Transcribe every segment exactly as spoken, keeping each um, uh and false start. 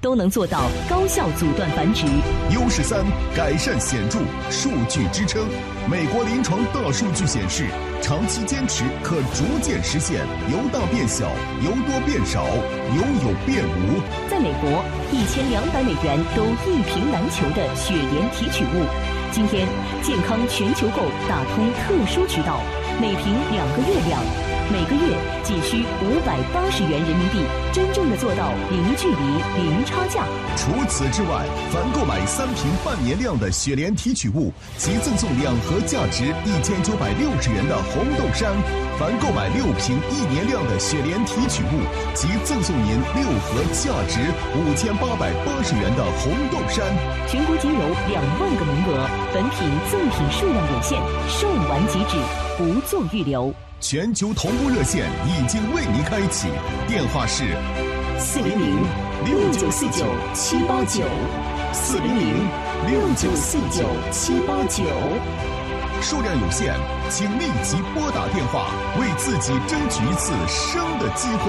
都能做到高效阻断繁殖。 优势三，改善显著，数据支撑。美国临床大数据显示，长期坚持可逐渐实现由大变小、由多变少、由有变无。 在美国，一千两百美元都一瓶难求的雪莲提取物，今天健康全球购打通特殊渠道，每瓶两个月量，每个月仅需五百八十元人民币，真正的做到零距离、零差价。 除此之外，凡购买三瓶半年量的雪莲提取物，即赠送两盒价值一千九百六十元的红豆杉；凡购买六瓶一年量的雪莲提取物，即赠送您六盒价值五千八百八十元的红豆杉。 全国仅有两万个名额，本品赠品数量有限，售完即止，不做预留。 全球同步热线已经为您开启，电话是四零零六九四九七八九，四零零六九四九七八九。 数量有限，请立即拨打电话，为自己争取一次生的机会。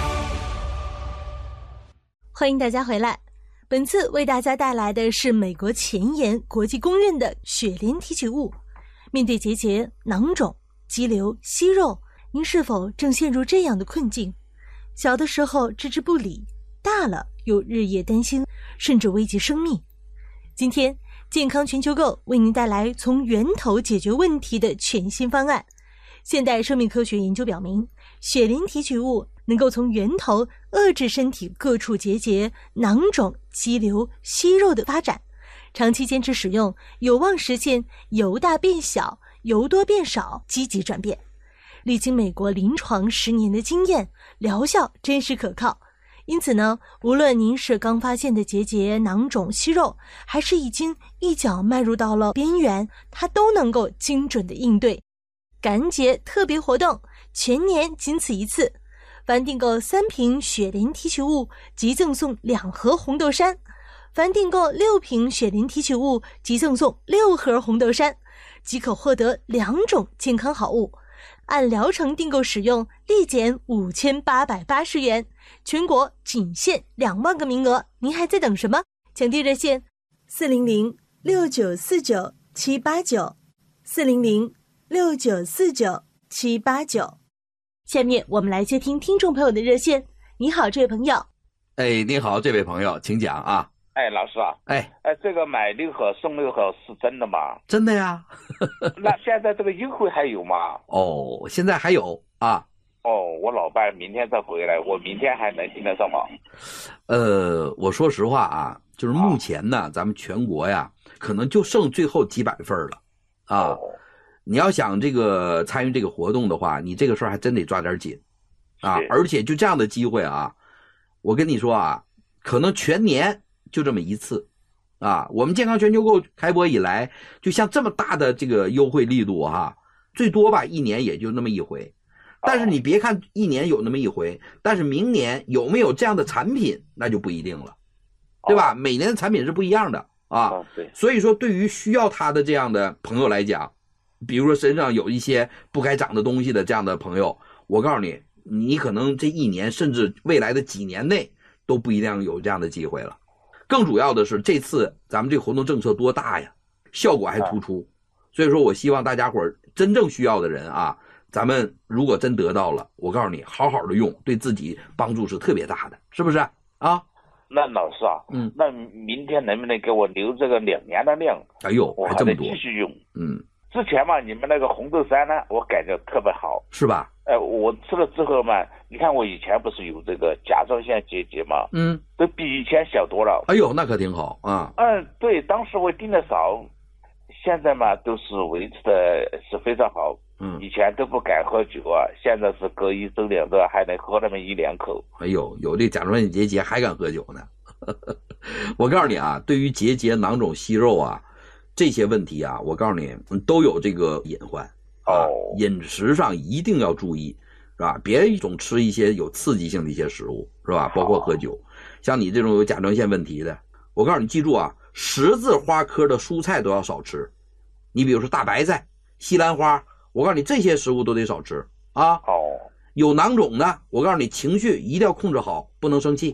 欢迎大家回来，本次为大家带来的是美国前沿、国际公认的雪莲提取物。面对结节、囊肿、肌瘤、息肉，您是否正陷入这样的困境？小的时候置之不理，大了又日夜担心，甚至危及生命。今天健康全球购为您带来从源头解决问题的全新方案。现代生命科学研究表明，雪莲提取物能够从源头遏制身体各处结节、囊肿、肌瘤、息肉的发展，长期坚持使用，有望实现由大变小、由多变少积极转变。历经美国临床十年的经验，疗效真实可靠。因此呢，无论您是刚发现的结节、囊肿、息肉，还是已经一脚迈入到了边缘，它都能够精准的应对。感恩节特别活动，全年仅此一次，凡订购三瓶雪莲提取物，即赠送两盒红豆杉；凡订购六瓶雪莲提取物，即赠送六盒红豆杉，即可获得两种健康好物。按疗程订购使用，立减五千八百八十元，全国仅限两万个名额，您还在等什么？抢订热线四零零六九四九七八九，四零零六九四九七八九。下面我们来接听听众朋友的热线。你好，这位朋友。 哎，你好，这位朋友，请讲啊。 哎，老师啊， 哎哎，这个买六盒送六盒是真的吗？ 真的呀。 那现在这个优惠还有吗？ 哦，现在还有啊。 哦，我老伴明天再回来，我明天还能订得上吗？ 呃，我说实话啊，就是目前呢，啊、咱们全国呀，可能就剩最后几百份了啊。哦、你要想这个参与这个活动的话，你这个事儿还真得抓点紧啊。而且就这样的机会啊，我跟你说啊，可能全年就这么一次啊。我们健康全球购开播以来，就像这么大的这个优惠力度哈、啊，最多吧一年也就那么一回。但是你别看一年有那么一回，但是明年有没有这样的产品那就不一定了，对吧？每年的产品是不一样的啊。所以说对于需要它的这样的朋友来讲，比如说身上有一些不该长的东西的这样的朋友，我告诉你，你可能这一年甚至未来的几年内都不一定有这样的机会了。更主要的是这次咱们这个活动政策多大呀，效果还突出。所以说我希望大家伙真正需要的人啊，咱们如果真得到了，我告诉你，好好的用，对自己帮助是特别大的，是不是啊？ 那老师啊，嗯，那明天能不能给我留这个两年的量？ 哎呦， 我还得继续用。 嗯， 之前嘛，你们那个红豆杉呢，我感觉特别好， 是吧？ 哎、呃，我吃了之后嘛，你看我以前不是有这个甲状腺结节嘛， 嗯， 都比以前小多了。 哎呦，那可挺好啊。 嗯，对，当时我订的少，现在嘛都是维持的是非常好。嗯，以前都不敢喝酒啊，现在是隔一周两周还能喝那么一两口。 哎呦，有这甲状腺结节还敢喝酒呢？我告诉你啊，对于结节、囊肿、息肉啊这些问题啊，我告诉你都有这个隐患啊。哦，饮食上一定要注意，是吧？别总吃一些有刺激性的一些食物，是吧？包括喝酒。像你这种有甲状腺问题的，我告诉你，记住啊，十字花科的蔬菜都要少吃。你比如说大白菜、西兰花。我告诉你，这些食物都得少吃啊。哦，有囊肿的，我告诉你，情绪一定要控制好，不能生气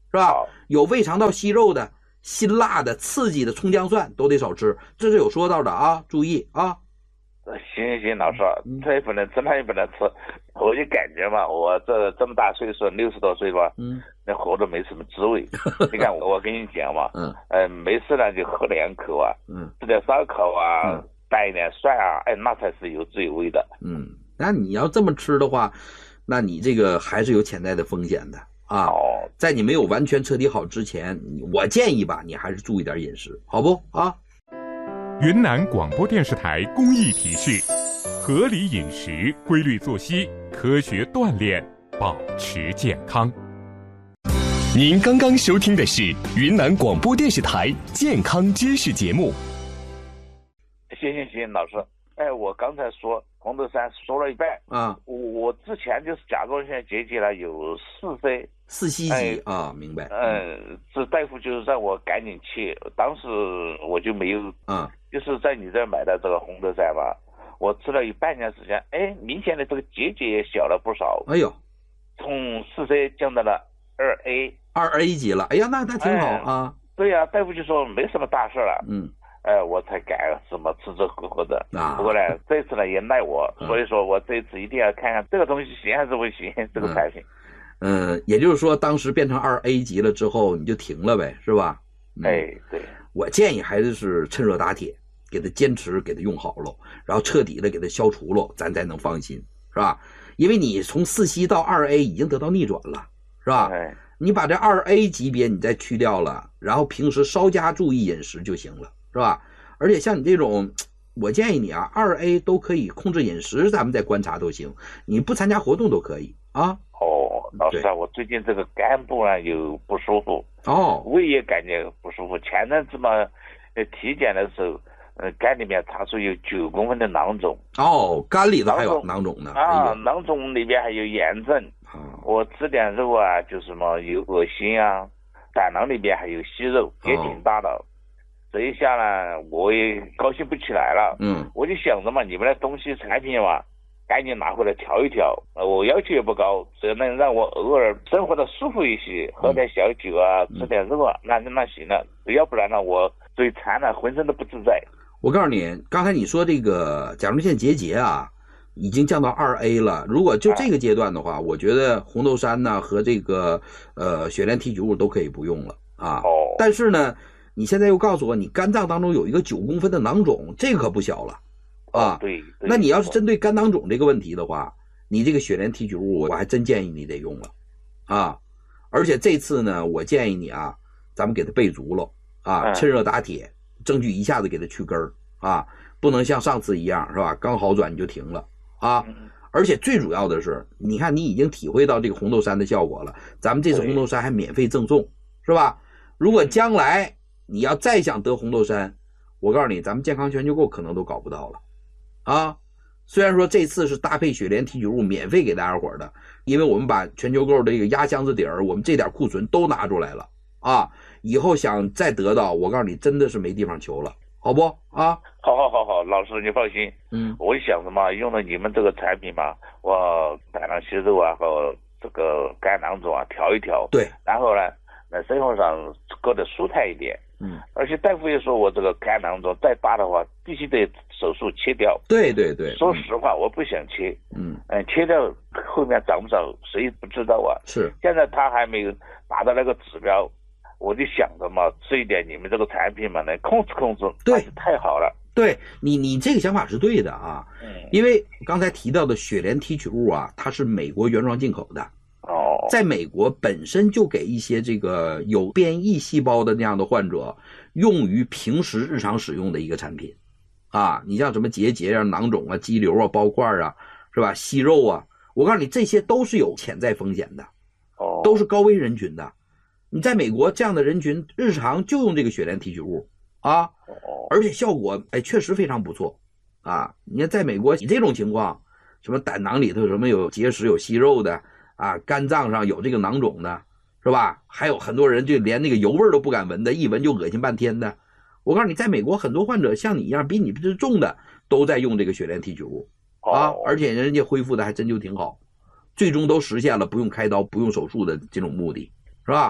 是吧？有胃肠道息肉的、辛辣的、刺激的葱姜蒜都得少吃，这是有说到的啊，注意啊。 行行行，老师，这也不能吃，那也不能吃。我就感觉嘛，我这这么大岁数，六十多岁吧，嗯，那活着没什么滋味。你看我，我跟你讲嘛，嗯，呃，没事呢就喝两口啊，嗯，吃点烧烤啊，嗯、拌一点蒜啊，哎，那才是有滋有味的。 嗯，那你要这么吃的话，那你这个还是有潜在的风险的啊。哦，在你没有完全彻底好之前，我建议吧，你还是注意点饮食，好不啊？ 云南广播电视台公益提示：合理饮食、规律作息、科学锻炼，保持健康。 您刚刚收听的是云南广播电视台健康知识节目。 行行行，老师，哎，我刚才说红豆杉说了一半啊，我我之前就是甲状腺结节了，有四 C。 四 C 级、哎、啊，明白。 嗯，这大夫就是让我赶紧去，当时我就没有，嗯，就是在你这买的这个红豆杉吧，我吃了有半年时间，哎，明显的这个结节也小了不少。 哎呦， 从四 C 降到了二 A， 二 A 级了。哎呀，那那挺好啊。 哎、对呀、啊，大夫就说没什么大事了。嗯。哎，我才改什么吃这喝喝的。啊。不过呢，这次呢也赖我，嗯、所以说我这次一定要看看这个东西行还是不行，这个产品。 嗯嗯，也就是说，当时变成二 A 级了之后，你就停了呗，是吧？ 嗯、哎，对。 我建议还是趁热打铁，给他坚持，给他用好了，然后彻底的给他消除了，咱才能放心，是吧？因为你从四 C 到二 A 已经得到逆转了，是吧？哎、你把这二 A 级别你再去掉了，然后平时稍加注意饮食就行了，是吧？而且像你这种，我建议你啊，二 A 都可以控制饮食，咱们再观察都行，你不参加活动都可以啊。 哦，老师啊，我最近这个肝部呢有不舒服，哦，胃也感觉不舒服。前阵子嘛，呃，体检的时候，呃，肝里面查出有九公分的囊肿。 哦，肝里头还有囊肿呢。 啊，囊肿里面还有炎症。哦、我吃点肉啊，就什么有恶心啊，胆囊里面还有息肉，也挺大的。哦、这一下呢，我也高兴不起来了。嗯，我就想着嘛，你们的东西产品嘛。赶紧拿回来调一调，呃，我要求也不高，只要能让我偶尔生活的舒服一些，喝点小酒啊，吃点肉啊，那那行了。要不然呢，我嘴馋了，浑身都不自在。 我告诉你，刚才你说这个甲状腺结节啊，已经降到二 A 了。如果就这个阶段的话，啊、我觉得红豆杉呢和这个呃雪莲提取物都可以不用了啊。哦。但是呢，你现在又告诉我，你肝脏当中有一个九公分的囊肿，这个可不小了。啊， 对， 那你要是针对肝囊肿这个问题的话，你这个雪莲提取物，我还真建议你得用了，啊，而且这次呢，我建议你啊，咱们给它备足了啊，趁热打铁，争取一下子给它去根儿啊，不能像上次一样是吧？刚好转你就停了啊，而且最主要的是，你看你已经体会到这个红豆杉的效果了，咱们这次红豆杉还免费赠送，是吧？如果将来你要再想得红豆杉，我告诉你，咱们健康全球购可能都搞不到了。啊，虽然说这次是搭配雪莲提取物免费给大家伙的，因为我们把全球购的这个压箱子底儿，我们这点库存都拿出来了啊，以后想再得到，我告诉你真的是没地方求了，好不啊？ 好好好好，老师你放心，嗯，我想什么用了你们这个产品嘛，我胆囊息肉啊和这个肝囊肿啊调一调， 对， 然后呢，那生活上过得舒坦一点。嗯，而且大夫也说我这个肝囊肿再大的话，必须得手术切掉。 对对对， 说实话，嗯、我不想切。嗯嗯，切掉后面长不长，谁不知道啊？ 是。 现在他还没有达到那个指标，我就想着嘛，吃一点你们这个产品嘛，能控制控制， 对， 那是太好了。 对你，你这个想法是对的啊。嗯。因为刚才提到的雪莲提取物啊，它是美国原装进口的。 哦， 在美国本身就给一些这个有变异细胞的那样的患者用于平时日常使用的一个产品啊，你像什么结节啊、囊肿啊、肌瘤啊、包块啊，是吧？息肉啊，我告诉你，这些都是有潜在风险的，哦，都是高危人群的。你在美国这样的人群，日常就用这个雪莲提取物啊，而且效果哎确实非常不错啊。你看在美国，你这种情况，什么胆囊里头什么有结石、有息肉的。啊，肝脏上有这个囊肿的，是吧？还有很多人就连那个油味都不敢闻的，一闻就恶心半天的。我告诉你，在美国很多患者像你一样，比你这重的都在用这个雪莲提取物啊，而且人家恢复的还真就挺好，最终都实现了不用开刀、不用手术的这种目的，是吧？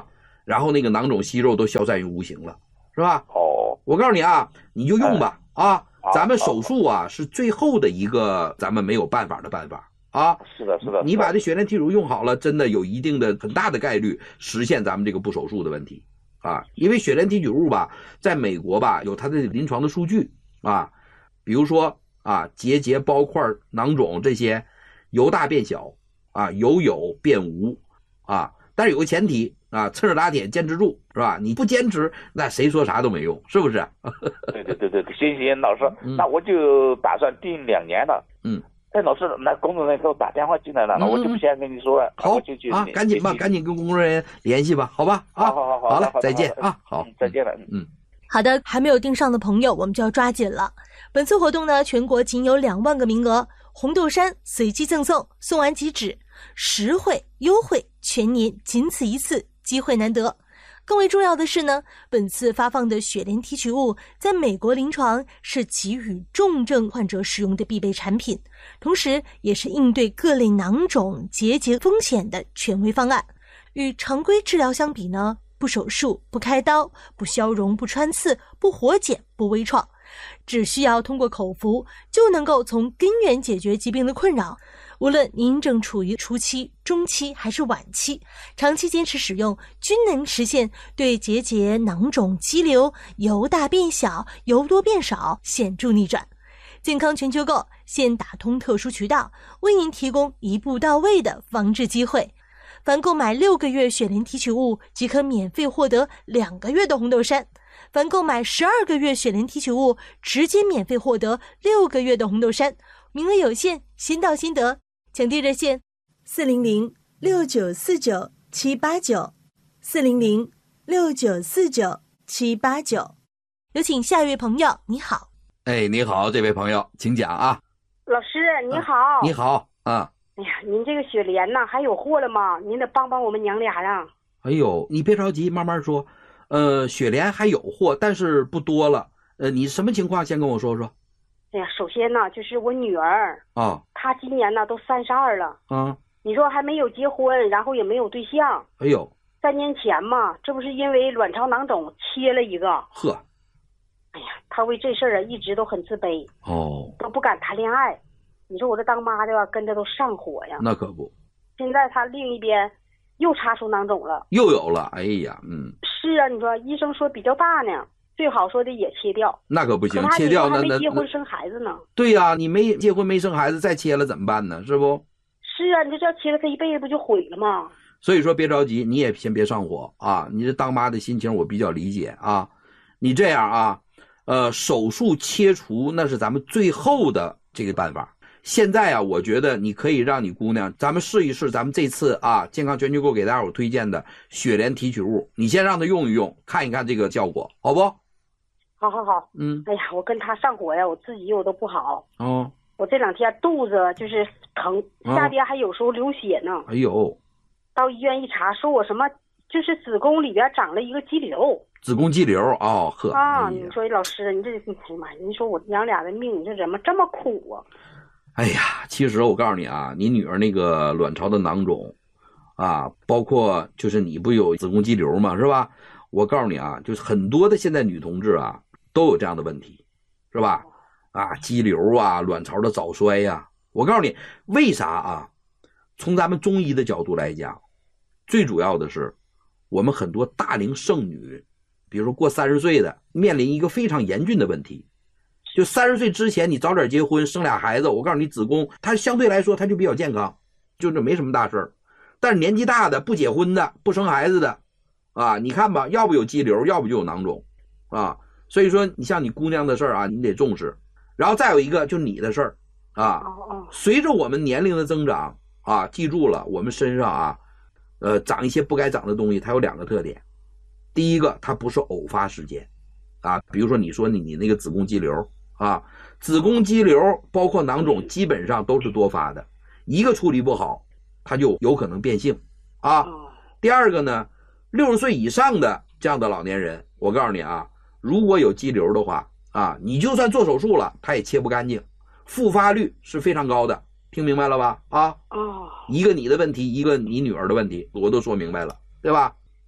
然后那个囊肿息肉都消散于无形了，是吧？ 哦， 我告诉你啊，你就用吧、哎、啊，咱们手术啊是最后的一个咱们没有办法的办法啊。 是的，是的， 你把这血莲体乳用好了，真的有一定的很大的概率实现咱们这个不手术的问题啊。因为血莲提取物吧，在美国吧有它的临床的数据啊，比如说啊结节、包块、囊肿这些由大变小啊，由有变无啊，但是有个前提啊，趁热打铁坚持住，是吧？你不坚持，那谁说啥都没用，是不是？ 对对对对，行行，老师、嗯，那我就打算定两年了。 嗯。 哎，老师，那工作人员给我打电话进来了，那、嗯、我就不先跟你说了。 好我就去啊，赶紧吧，赶紧跟工作人员联系吧，好吧？啊， 好好好， 好了，再见啊，好， 再见了， 嗯。 好的，还没有订上的朋友，我们就要抓紧了。本次活动呢，全国仅有两万个名额，红豆杉随机赠送，送完即止，实惠优惠，全年仅此一次，机会难得。更为重要的是呢，本次发放的血莲提取物在美国临床是给予重症患者使用的必备产品，同时也是应对各类囊肿结节风险的权威方案。与常规治疗相比呢，不手术、不开刀、不消融、不穿刺、不活检、不微创，只需要通过口服就能够从根源解决疾病的困扰。无论您正处于初期、中期还是晚期，长期坚持使用，均能实现对结节、囊肿、肌瘤由大变小、由多变少显著逆转。健康全球购现打通特殊渠道，为您提供一步到位的防治机会。凡购买六个月血莲提取物，即可免费获得两个月的红豆杉；凡购买十二个月血莲提取物，直接免费获得六个月的红豆杉。名额有限，先到先得。抢订热线：四零零六九四九七八九，四零零六九四九七八九。有请下一位朋友，你好。 哎，你好，这位朋友，请讲啊。 老师，你好。 啊、你好啊。 哎呀，您这个雪莲呐，还有货了吗？您得帮帮我们娘俩呀。 哎呦，你别着急，慢慢说。呃，雪莲还有货，但是不多了。呃，你什么情况？先跟我说说。 哎呀，首先呢，就是我女儿啊， 她今年呢都三十二了啊。 你说还没有结婚，然后也没有对象。 哎呦， 三年前嘛，这不是因为卵巢囊肿切了一个。 呵。 哎呀，她为这事儿啊一直都很自卑。 哦。 都不敢谈恋爱。你说我这当妈的吧，跟着都上火呀。 那可不。 现在她另一边又查出囊肿了。 又有了，哎呀，嗯。 是啊，你说医生说比较大呢。最好说的也切掉， 那可不行，切掉那那还没结婚生孩子呢。 对呀、啊，你没结婚没生孩子，再切了怎么办呢？是不？ 是啊，你这要切了，他一辈子不就毁了吗？ 所以说别着急，你也先别上火啊！你这当妈的心情我比较理解啊。你这样啊，呃，手术切除那是咱们最后的这个办法。现在啊，我觉得你可以让你姑娘，咱们试一试，咱们这次啊，健康全球购给大伙推荐的血莲提取物，你先让她用一用，看一看这个效果，好不？ 好好好， 嗯， 哎呀，我跟他上火呀，我自己我都不好。 哦， 我这两天肚子就是疼，下边还有时候流血呢。 哎呦， 到医院一查，说我什么就是子宫里边长了一个肌瘤。 子宫肌瘤哦，呵啊， 哎、 你说老师，你这哎呀妈呀，你说我娘俩的命，你这怎么这么苦啊？ 哎呀，其实我告诉你啊，你女儿那个卵巢的囊肿啊，包括就是你不有子宫肌瘤吗？是吧？我告诉你啊，就是很多的现在女同志啊都有这样的问题，是吧？啊，肌瘤啊，卵巢的早衰呀、啊。我告诉你，为啥啊？从咱们中医的角度来讲，最主要的是我们很多大龄剩女，比如说过三十岁的，面临一个非常严峻的问题。就三十岁之前你早点结婚生俩孩子，我告诉你子宫它相对来说它就比较健康，就是没什么大事儿。但是年纪大的不结婚的不生孩子的啊，你看吧，要不有肌瘤，要不就有囊肿啊。所以说你像你姑娘的事儿啊，你得重视。然后再有一个就你的事儿啊，随着我们年龄的增长啊，记住了我们身上啊呃长一些不该长的东西，它有两个特点。第一个，它不是偶发事件啊，比如说你说你你那个子宫肌瘤啊，子宫肌瘤包括囊肿基本上都是多发的，一个处理不好它就有可能变性啊。第二个呢，六十岁以上的这样的老年人，我告诉你啊，如果有肌瘤的话啊，你就算做手术了它也切不干净，复发率是非常高的，听明白了吧？啊，一个你的问题，一个你女儿的问题，我都说明白了，对吧？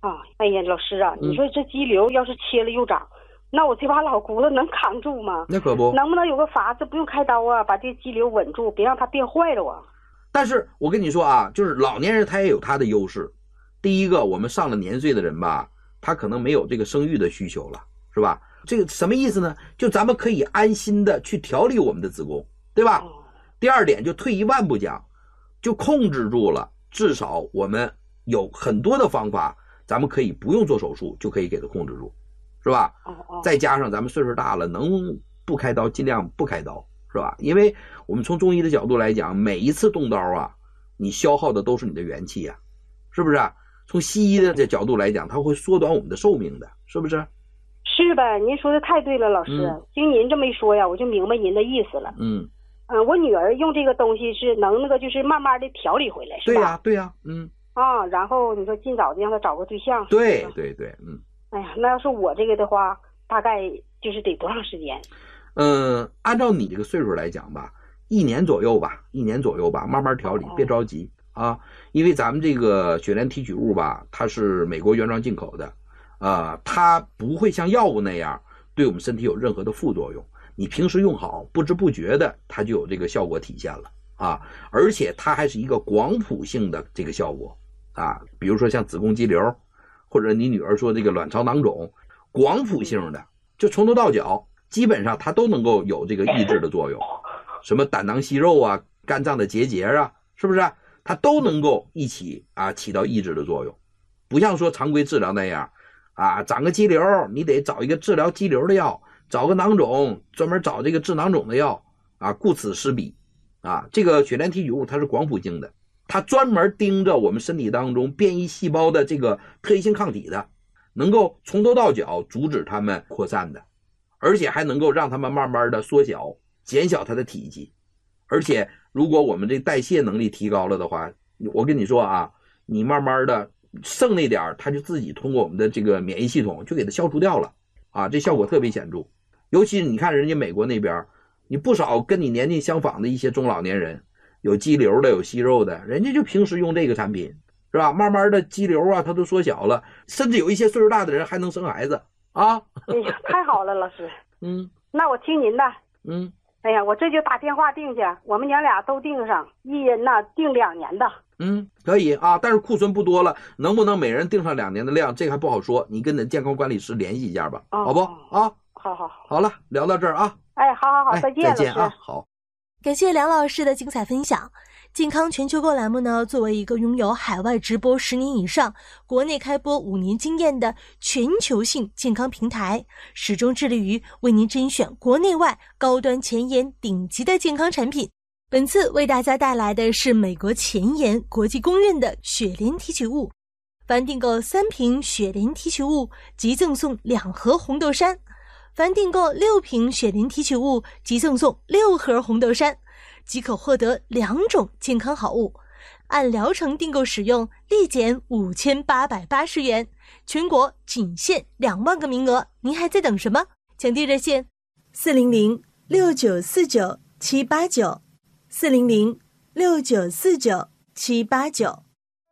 啊，哎呀，老师啊，你说这肌瘤要是切了又长，嗯、那我这把老骨头能扛住吗？ 那可不， 能不能有个法子不用开刀啊，把这肌瘤稳住，别让它变坏了啊？ 但是我跟你说啊，就是老年人他也有他的优势。第一个，我们上了年岁的人吧，他可能没有这个生育的需求了，是吧？这个什么意思呢？就咱们可以安心的去调理我们的子宫，对吧？哦、第二点，就退一万步讲，就控制住了，至少我们有很多的方法。咱们可以不用做手术就可以给它控制住，是吧？哦哦。再加上咱们岁数大了，能不开刀尽量不开刀，是吧？因为我们从中医的角度来讲，每一次动刀啊，你消耗的都是你的元气啊，是不是啊？从西医的这角度来讲，它会缩短我们的寿命的，是不是？ 是呗，您说的太对了，老师。嗯、经您这么一说呀，我就明白您的意思了。嗯。嗯、呃，我女儿用这个东西是能那个，就是慢慢的调理回来，是吧？ 对呀、啊，对呀、啊，嗯。 啊，然后你说尽早的让他找个对象。 对对对，嗯。 哎呀，那要是我这个的话，大概就是得多长时间？ 嗯，按照你这个岁数来讲吧，一年左右吧，一年左右吧，慢慢调理，别着急啊。因为咱们这个雪莲提取物吧，它是美国原装进口的，啊、呃，它不会像药物那样对我们身体有任何的副作用。你平时用好，不知不觉的它就有这个效果体现了啊，而且它还是一个广谱性的这个效果。啊，比如说像子宫肌瘤，或者你女儿说这个卵巢囊肿，广谱性的，就从头到脚，基本上它都能够有这个抑制的作用。什么胆囊息肉啊，肝脏的结节啊，是不是？它都能够一起啊起到抑制的作用。不像说常规治疗那样，啊，长个肌瘤，你得找一个治疗肌瘤的药，找个囊肿，专门找这个治囊肿的药，啊，顾此失彼。啊，这个雪莲提取物它是广谱性的。它专门盯着我们身体当中变异细胞的这个特异性抗体的，能够从头到脚阻止它们扩散的，而且还能够让它们慢慢的缩小，减小它的体积。而且如果我们这代谢能力提高了的话，我跟你说啊，你慢慢的剩那点它就自己通过我们的这个免疫系统就给它消除掉了啊，这效果特别显著。尤其是你看人家美国那边，你不少跟你年纪相仿的一些中老年人，有肌瘤的，有息肉的，人家就平时用这个产品，是吧？慢慢的肌瘤啊，它都缩小了，甚至有一些岁数大的人还能生孩子啊！ 哎呀，太好了，老师。 嗯， 那我听您的。 嗯， 哎呀，我这就打电话订去，我们娘俩都订上，一人呐订两年的。 嗯，可以啊，但是库存不多了，能不能每人订上两年的量，这个还不好说，你跟你的健康管理师联系一下吧，哦、好不？啊， 好好好了，聊到这儿啊。 哎，好好好，再见， 哎、再见啊，好。 感谢梁老师的精彩分享。健康全球购栏目呢，作为一个拥有海外直播十年以上、国内开播五年经验的全球性健康平台，始终致力于为您甄选国内外高端前沿顶级的健康产品。本次为大家带来的是美国前沿、国际公认的雪莲提取物。凡订购三瓶雪莲提取物，即赠送两盒红豆杉。凡订购六瓶雪莲提取物，即赠送六盒红豆杉，即可获得两种健康好物。按疗程订购使用，立减五千八百八十元，全国仅限两万个名额，您还在等什么？抢订热线：四零零六九四九七八九，四零零六九四九七八九。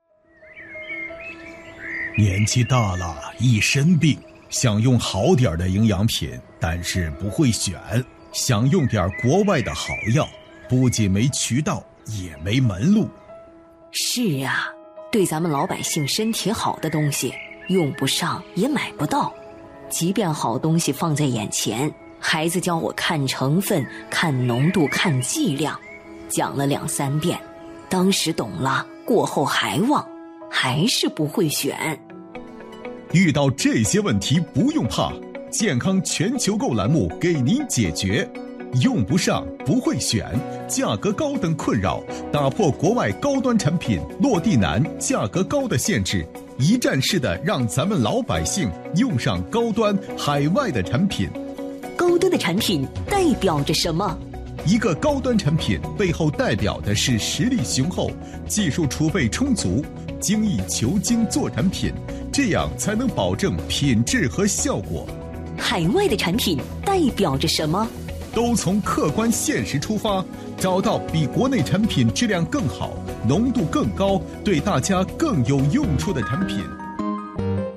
年纪大了，一身病。想用好点的营养品，但是不会选，想用点国外的好药，不仅没渠道，也没门路。 是啊，对咱们老百姓身体好的东西，用不上也买不到。即便好东西放在眼前，孩子教我看成分、看浓度、看剂量，讲了两三遍，当时懂了，过后还忘，还是不会选。 遇到这些问题不用怕，健康全球购栏目给您解决。用不上不会选，价格高等困扰，打破国外高端产品落地难、价格高的限制，一站式的让咱们老百姓用上高端海外的产品。 高端的产品代表着什么？ 一个高端产品背后代表的是实力雄厚、技术储备充足、精益求精做产品，这样才能保证品质和效果。 海外的产品代表着什么？ 都从客观现实出发，找到比国内产品质量更好、浓度更高、对大家更有用处的产品。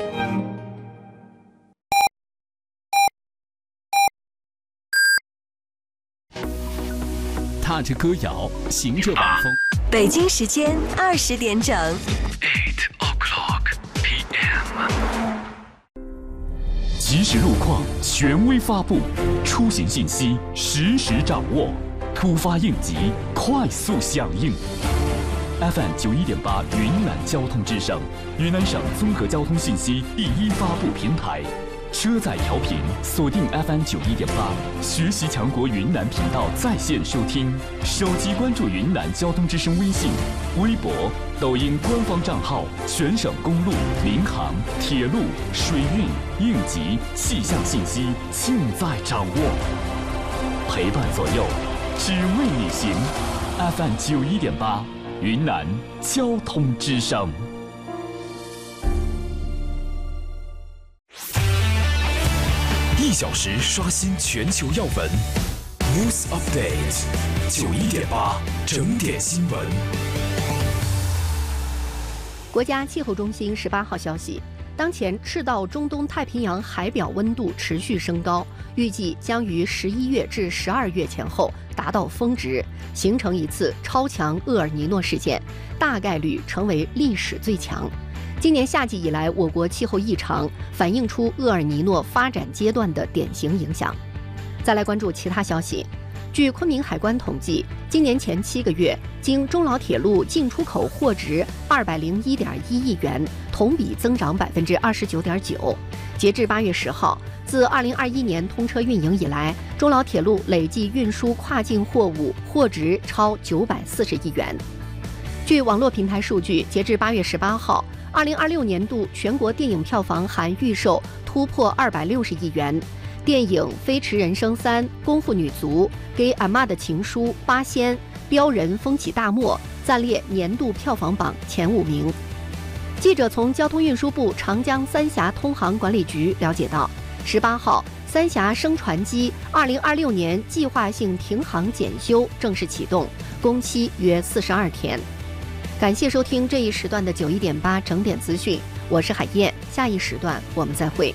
踏着歌谣，行着晚风。 北京时间二十点整。 Eight o'clock P M。即时路况权威发布，出行信息实时掌握，突发应急快速响应。F M 九一点八云南交通之声，云南省综合交通信息第一发布平台。车载调频锁定 F M 九一点八，学习强国云南频道在线收听，手机关注云南交通之声微信、微博、抖音官方账号，全省公路、民航、铁路、水运、应急、气象信息尽在掌握，陪伴左右，只为你行。F M 九一点八，云南交通之声。一小时刷新全球要闻 ，News Update， 九一点八整点新闻。 国家气候中心十八号消息，当前赤道中东太平洋海表温度持续升高，预计将于十一月至十二月前后达到峰值，形成一次超强厄尔尼诺事件，大概率成为历史最强。今年夏季以来，我国气候异常，反映出厄尔尼诺发展阶段的典型影响。再来关注其他消息。据昆明海关统计，今年前七个月，经中老铁路进出口货值二百零一点一亿元，同比增长百分之二十九点九。截至八月十号，自二零二一年通车运营以来，中老铁路累计运输跨境货物货值超九百四十亿元。据网络平台数据，截至八月十八号。二零二六年度全国电影票房含预售突破二百六十亿元，电影《飞驰人生三》《功夫女足》《给俺妈的情书》《八仙》《标人》风起大漠暂列年度票房榜前五名。记者从交通运输部长江三峡通航管理局了解到，十八号三峡升船机二零二六年计划性停航检修正式启动，工期约四十二天。感谢收听这一时段的九一点八整点资讯，我是海燕，下一时段我们再会。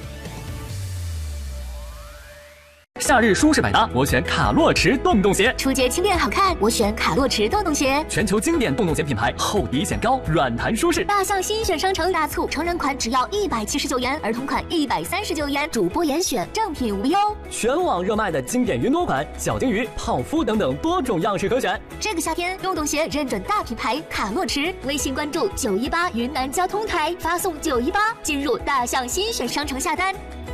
夏日舒适百搭，我选卡洛驰洞洞鞋； 初阶轻便好看，我选卡洛驰洞洞鞋。 全球经典洞洞鞋品牌，厚底显高，软弹舒适。 大象新选商城大促，成人款只要一百七十九元，儿童款一百三十九元，主播严选，正品无忧。 全网热卖的经典云朵款、小金鱼、泡芙等等多种样式可选。 这个夏天，洞洞鞋认准大品牌卡洛驰，微信关注九一八云南交通台，发送九一八进入大象新选商城下单。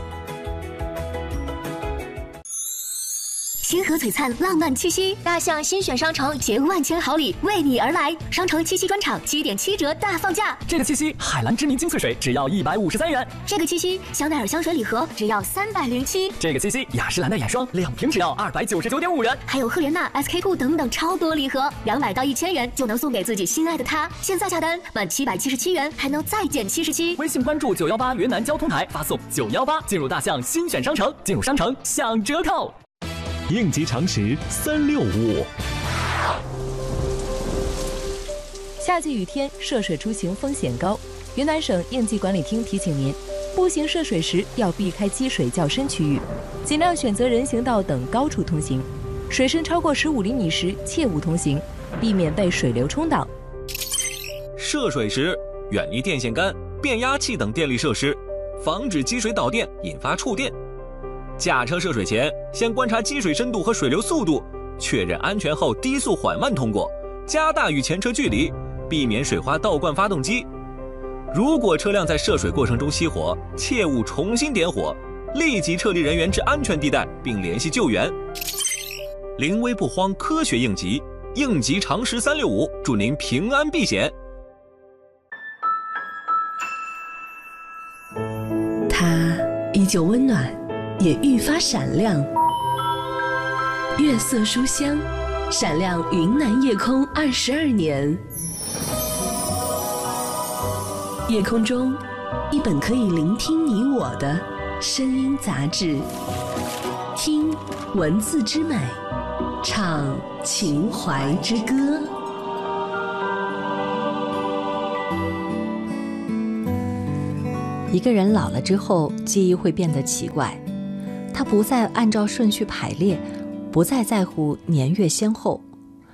星河璀璨，浪漫气息，大象新选商城携万千好礼为你而来。商城七夕专场七点七折大放价。 这个七夕，海蓝之谜精粹水只要一百五十三元。 这个七夕，香奈儿香水礼盒只要三百零七。 这个七夕，雅诗兰黛眼霜两瓶只要二百九十九点五元。 还有赫莲娜、S K two 等等超多礼盒，两百到一千元就能送给自己心爱的他。现在下单满七百七十七元还能再减七十七。 微信关注九幺八云南交通台，发送九幺八进入大象新选商城，进入商城享折扣。 应急常识三六五。 夏季雨天涉水出行风险高，云南省应急管理厅提醒您，步行涉水时要避开积水较深区域，尽量选择人行道等高处通行。水深超过十五厘米时切勿通行，避免被水流冲倒。 涉水时远离电线杆、变压器等电力设施，防止积水导电引发触电。驾车涉水前，先观察积水深度和水流速度，确认安全后低速缓慢通过，加大与前车距离，避免水花倒灌发动机。如果车辆在涉水过程中熄火，切勿重新点火，立即撤离人员至安全地带并联系救援。临危不慌，科学应急，应急常识三六五，祝您平安避险。 它依旧温暖，也愈发闪亮。月色书香，闪亮云南夜空二十二年。夜空中，一本可以聆听你我的声音杂志，听文字之美，唱情怀之歌。 一个人老了之后，记忆会变得奇怪，他不再按照顺序排列，不再在乎年月先后，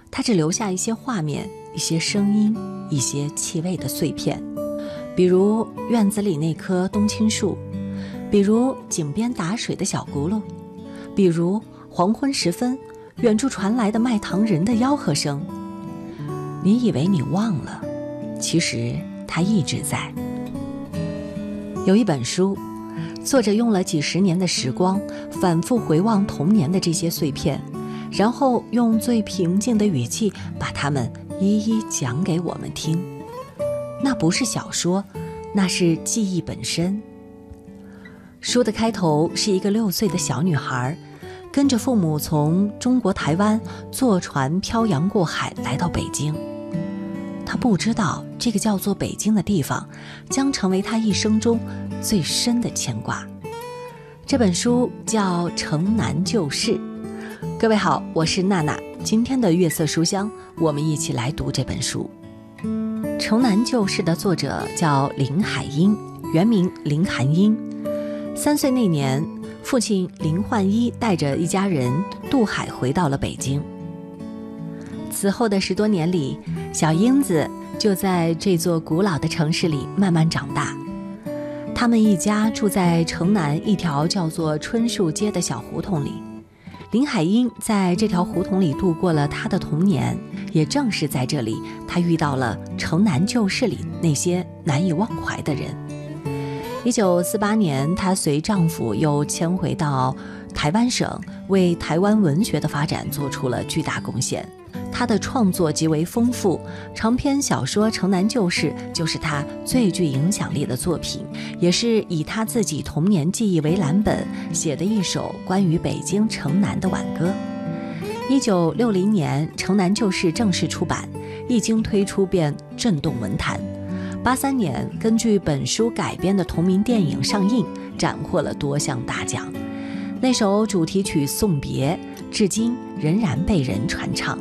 它只留下一些画面、一些声音、一些气味的碎片，比如院子里那棵冬青树，比如井边打水的小轱辘，比如黄昏时分远处传来的卖糖人的吆喝声。你以为你忘了，其实它一直在。有一本书，作者用了几十年的时光反复回望童年的这些碎片，然后用最平静的语气把它们一一讲给我们听。那不是小说，那是记忆本身。书的开头是一个六岁的小女孩，跟着父母从中国台湾坐船漂洋过海来到北京。她不知道这个叫做北京的地方将成为她一生中最深的牵挂。这本书叫《城南旧事》。各位好，我是娜娜，今天的月色书香，我们一起来读这本书。《城南旧事》的作者叫林海音，原名林寒英。三岁那年，父亲林焕一带着一家人渡海回到了北京。此后的十多年里，小英子就在这座古老的城市里慢慢长大。他们一家住在城南一条叫做春树街的小胡同里。林海音在这条胡同里度过了她的童年，也正是在这里，她遇到了城南旧事里那些难以忘怀的人。一九四八年，她随丈夫又迁回到台湾省，为台湾文学的发展做出了巨大贡献。她的创作极为丰富，长篇小说《城南旧事》就是她最具影响力的作品，也是以她自己童年记忆为蓝本写的一首关于北京城南的挽歌。一九六零年，《城南旧事》正式出版，一经推出便震动文坛。八三年，根据本书改编的同名电影上映，斩获了多项大奖。那首主题曲《送别》至今仍然被人传唱。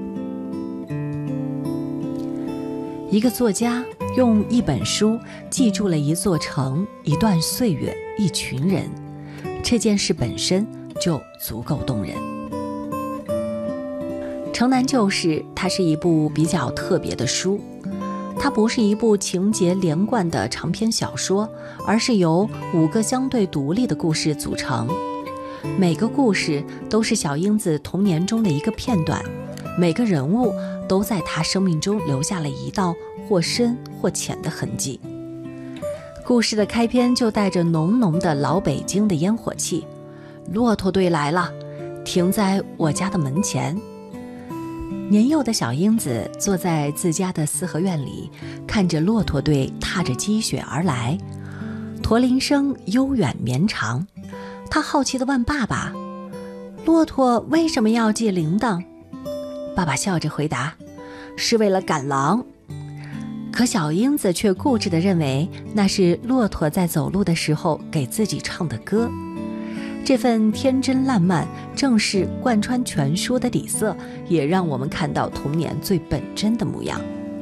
一个作家用一本书记住了一座城、一段岁月、一群人，这件事本身就足够动人。《城南旧事》它是一部比较特别的书，它不是一部情节连贯的长篇小说，而是由五个相对独立的故事组成。每个故事都是小英子童年中的一个片段，每个人物都在她生命中留下了一道或深或浅的痕迹。故事的开篇就带着浓浓的老北京的烟火气，骆驼队来了，停在我家的门前。年幼的小英子坐在自家的四合院里，看着骆驼队踏着积雪而来，驼铃声悠远绵长。她好奇地问爸爸，骆驼为什么要系铃铛？爸爸笑着回答，是为了赶狼。可小英子却固执地认为那是骆驼在走路的时候给自己唱的歌。这份天真烂漫正是贯穿全书的底色，也让我们看到童年最本真的模样。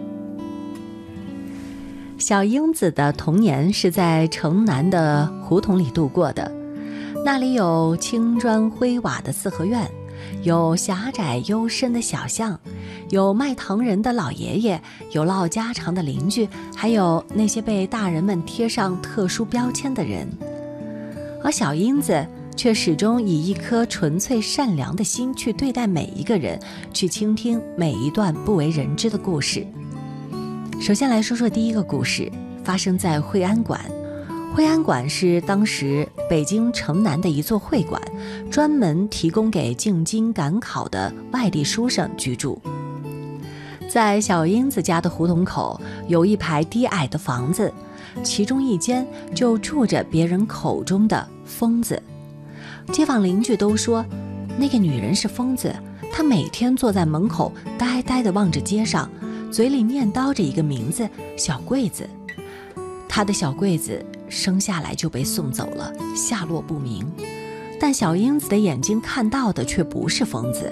小英子的童年是在城南的胡同里度过的，那里有青砖灰瓦的四合院，有狭窄幽深的小巷，有卖糖人的老爷爷，有唠家常的邻居，还有那些被大人们贴上特殊标签的人。而小英子却始终以一颗纯粹善良的心去对待每一个人，去倾听每一段不为人知的故事。首先来说说第一个故事，发生在惠安馆。惠安馆是当时北京城南的一座会馆，专门提供给进京赶考的外地书生居住。在小英子家的胡同口有一排低矮的房子，其中一间就住着别人口中的疯子。街坊邻居都说那个女人是疯子，她每天坐在门口呆呆地望着街上，嘴里念叨着一个名字小桂子。她的小桂子生下来就被送走了，下落不明。但小英子的眼睛看到的却不是疯子，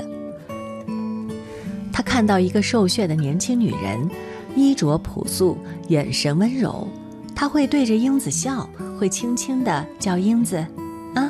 她看到一个瘦削的年轻女人，衣着朴素，眼神温柔。她会对着英子笑，会轻轻地叫英子